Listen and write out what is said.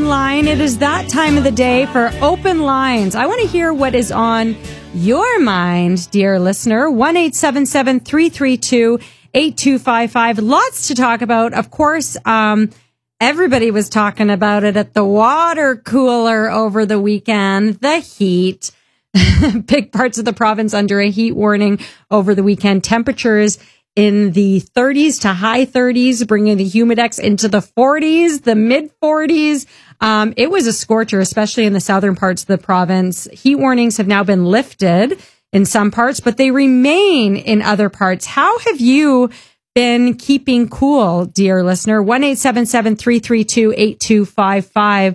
line. It is that time of the day for open lines. I want to hear what is on your mind, dear listener. 1-877-332-8255. Lots to talk about. Of course, everybody was talking about it at the water cooler over the weekend. The heat. Big parts of the province under a heat warning over the weekend. Temperatures in the 30s to high 30s, bringing the humidex into the 40s, the mid 40s. It was a scorcher, especially in the southern parts of the province. Heat warnings have now been lifted in some parts, but they remain in other parts. How have you been keeping cool, dear listener? 1-877-332-8255.